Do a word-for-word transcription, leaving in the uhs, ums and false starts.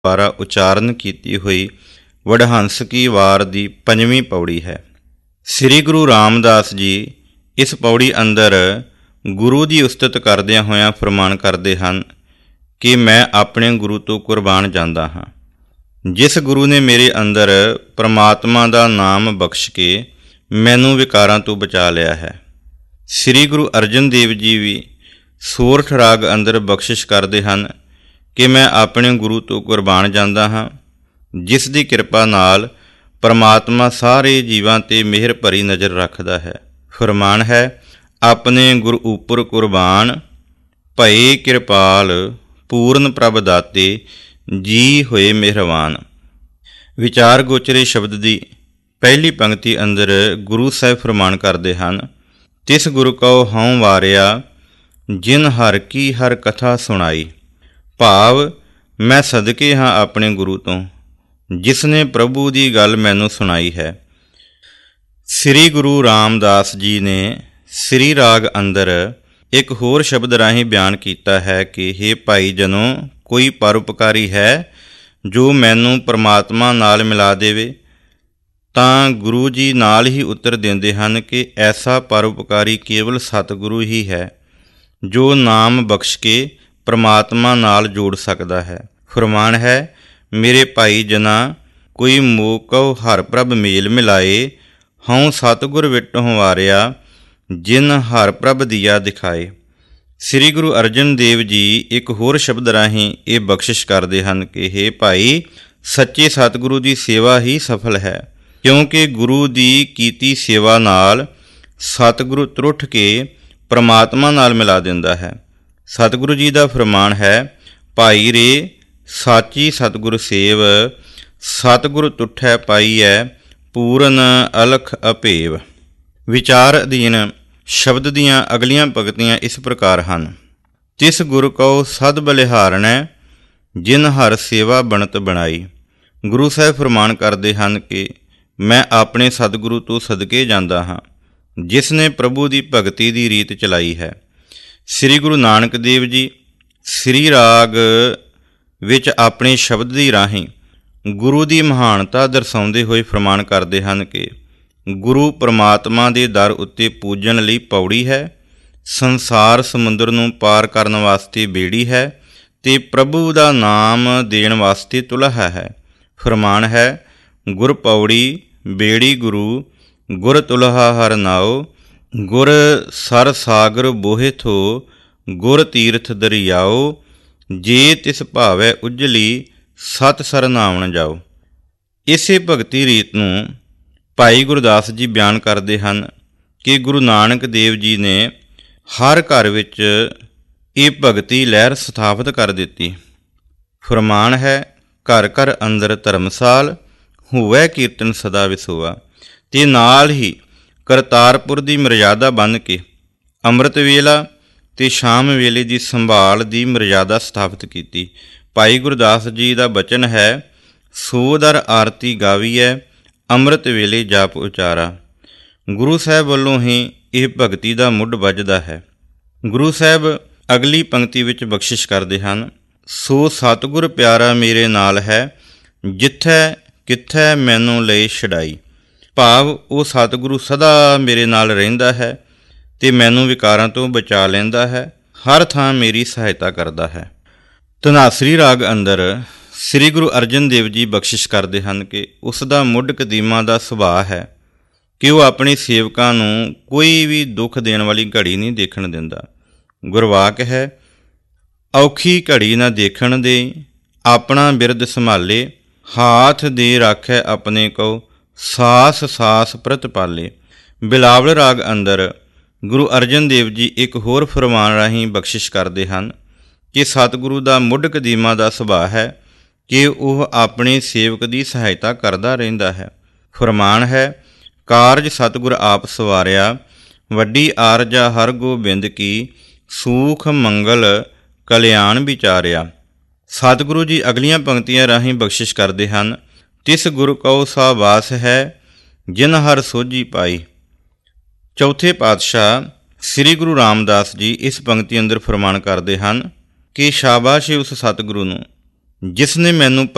ਦੁਆਰਾ ਉਚਾਰਨ ਕੀਤੀ ਹੋਈ ਵਡਹੰਸ ਕੀ ਵਾਰ ਦੀ ਪੰਜਵੀਂ ਪੌੜੀ ਹੈ। ਸ੍ਰੀ ਗੁਰੂ ਰਾਮਦਾਸ ਜੀ ਇਸ ਪੌੜੀ ਅੰਦਰ ਗੁਰੂ ਦੀ ਉਸਤਤ ਕਰਦਿਆਂ ਹੋਇਆਂ ਫਰਮਾਨ ਕਰਦੇ ਹਨ ਕਿ ਮੈਂ ਆਪਣੇ ਗੁਰੂ ਤੋਂ ਕੁਰਬਾਨ ਜਾਂਦਾ ਹਾਂ। ਜਿਸ ਗੁਰੂ ਨੇ ਮੇਰੇ ਅੰਦਰ ਪਰਮਾਤਮਾ ਦਾ ਨਾਮ ਬਖਸ਼ ਕੇ ਮੈਨੂੰ ਵਿਕਾਰਾਂ ਤੋਂ ਬਚਾ ਲਿਆ ਹੈ। ਸ੍ਰੀ ਗੁਰੂ ਅਰਜਨ ਦੇਵ ਜੀ ਵੀ ਸੋਰਠ ਰਾਗ ਅੰਦਰ ਬਖਸ਼ਿਸ਼ ਕਰਦੇ ਹਨ ਕਿ ਮੈਂ ਆਪਣੇ ਗੁਰੂ ਤੋਂ ਕੁਰਬਾਨ ਜਾਂਦਾ ਹਾਂ, ਜਿਸ ਦੀ ਕਿਰਪਾ ਨਾਲ ਪਰਮਾਤਮਾ ਸਾਰੇ ਜੀਵਾਂ 'ਤੇ ਮਿਹਰ ਭਰੀ ਨਜ਼ਰ ਰੱਖਦਾ ਹੈ। ਫਰਮਾਨ ਹੈ, ਆਪਣੇ ਗੁਰ ਉੱਪਰ ਕੁਰਬਾਨ ਭਏ ਕਿਰਪਾਲ, ਪੂਰਨ ਪ੍ਰਭ ਦਾਤੇ ਜੀ ਹੋਏ ਮਿਹਰਵਾਨ। ਵਿਚਾਰ ਗੋਚਰੇ ਸ਼ਬਦ ਦੀ ਪਹਿਲੀ ਪੰਕਤੀ ਅੰਦਰ ਗੁਰੂ ਸਾਹਿਬ ਫਰਮਾਨ ਕਰਦੇ ਹਨ, ਤਿਸ ਗੁਰੂ ਕਉ ਹਉ ਵਾਰਿਆ, ਜਿਨ ਹਰ ਕੀ ਹਰ ਕਥਾ ਸੁਣਾਈ। ਭਾਵ ਮੈਂ ਸਦਕੇ ਹਾਂ ਆਪਣੇ ਗੁਰੂ ਤੋਂ, ਜਿਸ ਨੇ ਪ੍ਰਭੂ ਦੀ ਗੱਲ ਮੈਨੂੰ ਸੁਣਾਈ ਹੈ। ਸ੍ਰੀ ਗੁਰੂ ਰਾਮਦਾਸ ਜੀ ਨੇ ਸ੍ਰੀ ਰਾਗ ਅੰਦਰ ਇੱਕ ਹੋਰ ਸ਼ਬਦ ਰਾਹੀਂ ਬਿਆਨ ਕੀਤਾ ਹੈ ਕਿ ਹੇ ਭਾਈ ਜਨੋ, ਕੋਈ ਪਰਉਪਕਾਰੀ ਹੈ ਜੋ ਮੈਨੂੰ ਪਰਮਾਤਮਾ ਨਾਲ ਮਿਲਾ ਦੇਵੇ। ਤਾਂ ਗੁਰੂ ਜੀ ਨਾਲ ਹੀ ਉੱਤਰ ਦਿੰਦੇ ਹਨ ਕਿ ਐਸਾ ਪਰਉਪਕਾਰੀ ਕੇਵਲ ਸਤਿਗੁਰੂ ਹੀ ਹੈ, ਜੋ ਨਾਮ ਬਖਸ਼ ਕੇ ਪਰਮਾਤਮਾ ਨਾਲ ਜੋੜ ਸਕਦਾ ਹੈ। ਫਰਮਾਨ ਹੈ, ਮੇਰੇ ਭਾਈ ਜਨਾ, ਕੋਈ ਮੋਕਉ ਹਰ ਪ੍ਰਭ ਮੇਲ ਮਿਲਾਏ, ਹਉ ਸਤਿਗੁਰ ਵਿਟ ਹੰਵਾਰਿਆ, ਜਿਨ ਹਰ ਪ੍ਰਭ ਦੀਆ ਦਿਖਾਏ। ਸ੍ਰੀ ਗੁਰੂ ਅਰਜਨ ਦੇਵ ਜੀ ਇੱਕ ਹੋਰ ਸ਼ਬਦ ਰਾਹੀਂ ਇਹ ਬਖਸ਼ਿਸ਼ ਕਰਦੇ ਹਨ ਕਿ ਹੇ ਭਾਈ, ਸੱਚੇ ਸਤਿਗੁਰੂ ਦੀ ਸੇਵਾ ਹੀ ਸਫਲ ਹੈ, ਕਿਉਂਕਿ ਗੁਰੂ ਦੀ ਕੀਤੀ ਸੇਵਾ ਨਾਲ ਸਤਿਗੁਰੂ ਤਰੁੱਠ ਕੇ ਪਰਮਾਤਮਾ ਨਾਲ ਮਿਲਾ ਦਿੰਦਾ ਹੈ। ਸਤਿਗੁਰੂ ਜੀ ਦਾ ਫਰਮਾਨ ਹੈ, ਭਾਈ ਰੇ ਸਾਚੀ ਸਤਿਗੁਰ ਸੇਵ, ਸਤਿਗੁਰ ਤੁਠੈ ਪਾਈਐ, ਪੂਰਨ ਅਲਖ ਅਭੇਵ। ਵਿਚਾਰ ਅਧੀਨ ਸ਼ਬਦ ਦੀਆਂ ਅਗਲੀਆਂ ਪੰਕਤੀਆਂ ਇਸ ਪ੍ਰਕਾਰ ਹਨ, ਤਿਸ ਗੁਰ ਕਉ ਸਦ ਬਲਿਹਾਰਣੈ, ਜਿਨ ਹਰ ਸੇਵਾ ਬਣਤ ਬਣਾਈ। ਗੁਰੂ ਸਾਹਿਬ ਫਰਮਾਨ ਕਰਦੇ ਹਨ ਕਿ ਮੈਂ ਆਪਣੇ ਸਤਿਗੁਰੂ ਤੋਂ ਸਦਕੇ ਜਾਂਦਾ ਹਾਂ, ਜਿਸ ਨੇ ਪ੍ਰਭੂ ਦੀ ਭਗਤੀ ਦੀ ਰੀਤ ਚਲਾਈ ਹੈ। ਸ੍ਰੀ ਗੁਰੂ ਨਾਨਕ ਦੇਵ ਜੀ ਸ੍ਰੀ ਰਾਗ ਵਿੱਚ ਆਪਣੇ ਸ਼ਬਦ ਦੀ ਰਾਹੀਂ ਗੁਰੂ ਦੀ ਮਹਾਨਤਾ ਦਰਸਾਉਂਦੇ ਹੋਏ ਫਰਮਾਨ ਕਰਦੇ ਹਨ ਕਿ ਗੁਰੂ ਪਰਮਾਤਮਾ ਦੇ ਦਰ ਉੱਤੇ ਪੂਜਣ ਲਈ ਪੌੜੀ ਹੈ, ਸੰਸਾਰ ਸਮੁੰਦਰ ਨੂੰ ਪਾਰ ਕਰਨ ਵਾਸਤੇ ਬੇੜੀ ਹੈ, ਤੇ ਪ੍ਰਭੂ ਦਾ ਨਾਮ ਦੇਣ ਵਾਸਤੇ ਤੁਲਹਾ ਹੈ। ਫਰਮਾਨ ਹੈ, ਗੁਰ ਪੌੜੀ ਬੇੜੀ ਗੁਰੂ, ਗੁਰ ਤੁਲਹਾ ਹਰ ਨਾਉ, ਗੁਰ ਸਰ ਸਾਗਰ ਬੋਹਿ ਥੋ, ਗੁਰ ਤੀਰਥ ਦਰਿਆਓ, ਜੇ ਤਿਸ ਭਾਵੈ ਉਜਲੀ, ਸਤ ਸਰਨਾਵਣ ਜਾਓ। ਇਸੇ ਭਗਤੀ ਰੀਤ ਨੂੰ ਭਾਈ ਗੁਰਦਾਸ ਜੀ ਬਿਆਨ ਕਰਦੇ ਹਨ ਕਿ ਗੁਰੂ ਨਾਨਕ ਦੇਵ ਜੀ ਨੇ ਹਰ ਘਰ ਵਿੱਚ ਇਹ ਭਗਤੀ ਲਹਿਰ ਸਥਾਪਿਤ ਕਰ ਦਿੱਤੀ। ਫਰਮਾਨ ਹੈ, ਘਰ ਘਰ ਅੰਦਰ ਧਰਮਸਾਲ, ਹੋਵੈ ਕੀਰਤਨ ਸਦਾ ਵਿਸੋਆ। ਤੇ ਨਾਲ ਹੀ ਕਰਤਾਰਪੁਰ ਦੀ ਮਰਯਾਦਾ ਬੰਨ੍ਹ ਕੇ ਅੰਮ੍ਰਿਤ ਵੇਲਾ ਤੇ ਸ਼ਾਮ ਵੇਲੇ ਦੀ ਸੰਭਾਲ ਦੀ ਮਰਯਾਦਾ ਸਥਾਪਿਤ ਕੀਤੀ। ਭਾਈ ਗੁਰਦਾਸ ਜੀ ਦਾ ਬਚਨ ਹੈ, ਸੋ ਦਰ ਆਰਤੀ ਗਾਵੀਐ, ਅੰਮ੍ਰਿਤ ਵੇਲੇ ਜਾਪ ਉਚਾਰਾ। ਗੁਰੂ ਸਾਹਿਬ ਵੱਲੋਂ ਹੀ ਇਹ ਭਗਤੀ ਦਾ ਮੁੱਢ ਵੱਜਦਾ ਹੈ। ਗੁਰੂ ਸਾਹਿਬ ਅਗਲੀ ਪੰਕਤੀ ਵਿੱਚ ਬਖਸ਼ਿਸ਼ ਕਰਦੇ ਹਨ, ਸੋ ਸਤਿਗੁਰ ਪਿਆਰਾ ਮੇਰੇ ਨਾਲ ਹੈ, ਜਿੱਥੈ ਕਿੱਥੈ ਮੈਨੂੰ ਲਈ ਛਡਾਈ। ਭਾਵ ਉਹ ਸਤਿਗੁਰੂ ਸਦਾ ਮੇਰੇ ਨਾਲ ਰਹਿੰਦਾ ਹੈ ਤੇ ਮੈਨੂੰ ਵਿਕਾਰਾਂ ਤੋਂ ਬਚਾ ਲੈਂਦਾ ਹੈ, ਹਰ ਥਾਂ ਮੇਰੀ ਸਹਾਇਤਾ ਕਰਦਾ ਹੈ। ਧਨਾਸਰੀ ਰਾਗ ਅੰਦਰ ਸ੍ਰੀ ਗੁਰੂ ਅਰਜਨ ਦੇਵ ਜੀ ਬਖਸ਼ਿਸ਼ ਕਰਦੇ ਹਨ ਕਿ ਉਸ ਦਾ ਮੁੱਢ ਕਦੀਮਾ ਦਾ ਸੁਭਾਅ ਹੈ ਕਿ ਉਹ ਆਪਣੇ ਸੇਵਕਾਂ ਨੂੰ ਕੋਈ ਵੀ ਦੁੱਖ ਦੇਣ ਵਾਲੀ ਘੜੀ ਨਹੀਂ ਦੇਖਣ ਦਿੰਦਾ। ਗੁਰਵਾਕ ਹੈ, ਔਖੀ ਘੜੀ ਨਾ ਦੇਖਣ ਦੇ, ਆਪਣਾ ਬਿਰਦ ਸੰਭਾਲੇ, ਹਾਥ ਦੇ ਰਾਖੈ ਆਪਣੇ ਕੋ, ਸਾਸ ਸਾਸ ਪ੍ਰਤਪਾਲੇ। ਬਿਲਾਵਲ ਰਾਗ ਅੰਦਰ ਗੁਰੂ ਅਰਜਨ ਦੇਵ ਜੀ ਇੱਕ ਹੋਰ ਫਰਮਾਨ ਰਾਹੀਂ ਬਖਸ਼ਿਸ਼ ਕਰਦੇ ਹਨ ਕਿ ਸਤਿਗੁਰੂ ਦਾ ਮੁੱਢ ਕਦੀਮਾ ਦਾ ਸੁਭਾਅ ਹੈ ਕਿ ਉਹ ਆਪਣੇ ਸੇਵਕ ਦੀ ਸਹਾਇਤਾ ਕਰਦਾ ਰਹਿੰਦਾ ਹੈ। ਫਰਮਾਨ ਹੈ, ਕਾਰਜ ਸਤਿਗੁਰ ਆਪ ਸਵਾਰਿਆ, ਵੱਡੀ ਆਰਜਾ ਹਰ ਗੋਬਿੰਦ ਕੀ, ਸੂਖ ਮੰਗਲ ਕਲਿਆਣ ਵਿਚਾਰਿਆ। ਸਤਿਗੁਰੂ ਜੀ ਅਗਲੀਆਂ ਪੰਕਤੀਆਂ ਰਾਹੀਂ ਬਖਸ਼ਿਸ਼ ਕਰਦੇ ਹਨ, ਤਿਸ ਗੁਰ ਕਉ ਸਾ ਵਾਸ ਹੈ, ਜਿਨ ਹਰ ਸੋਝੀ ਪਾਈ। ਚੌਥੇ ਪਾਤਸ਼ਾਹ ਸ੍ਰੀ ਗੁਰੂ ਰਾਮਦਾਸ ਜੀ ਇਸ ਪੰਕਤੀ ਅੰਦਰ ਫਰਮਾਨ ਕਰਦੇ ਹਨ ਕਿ ਸ਼ਾਬਾਸ਼ ਉਸ ਸਤਿਗੁਰੂ ਨੂੰ ਜਿਸ ਨੇ ਮੈਨੂੰ